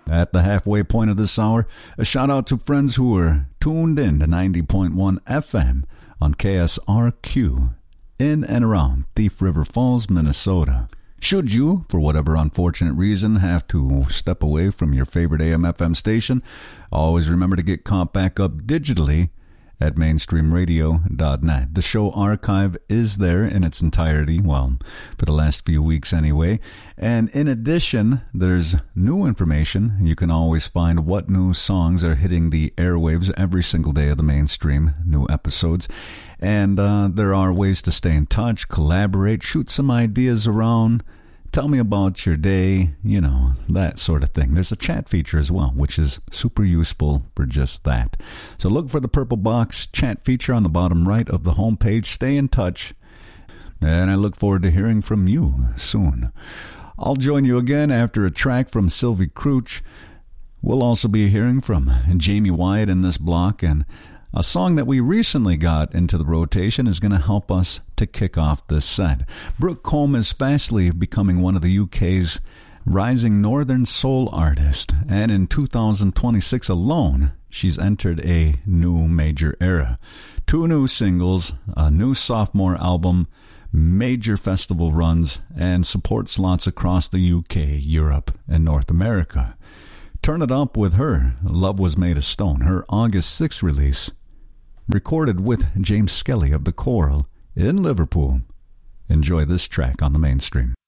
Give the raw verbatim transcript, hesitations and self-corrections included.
At the halfway point of this hour, a shout out to friends who are tuned in to ninety point one F M on K S R Q in and around Thief River Falls, Minnesota. Should you, for whatever unfortunate reason, have to step away from your favorite A M F M station, always remember to get caught back up digitally at mainstream radio dot net. The show archive is there in its entirety, well, for the last few weeks anyway. And in addition, there's new information. You can always find what new songs are hitting the airwaves every single day of the mainstream, new episodes. And uh, there are ways to stay in touch, collaborate, shoot some ideas around. Tell me about your day, you know, that sort of thing. There's a chat feature as well, which is super useful for just that. So look for the purple box chat feature on the bottom right of the homepage. Stay in touch, and I look forward to hearing from you soon. I'll join you again after a track from Sylvie Crouch. We'll also be hearing from Jamie Wyatt in this block, and a song that we recently got into the rotation is going to help us to kick off this set. Brooke Combe is fastly becoming one of the U K's rising northern soul artists, and in two thousand twenty-six alone, she's entered a new major era. Two new singles, a new sophomore album, major festival runs, and support slots across the U K, Europe, and North America. Turn it up with her, Love Was Made of Stone, her August sixth release, recorded with James Skelly of The Coral in Liverpool. Enjoy this track on the mainstream.